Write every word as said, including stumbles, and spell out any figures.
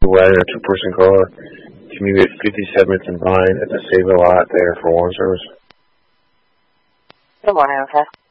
wagon or two-person car. Can you get fifty-seventh and Vine at the Save a Lot there for one service? Good morning, okay.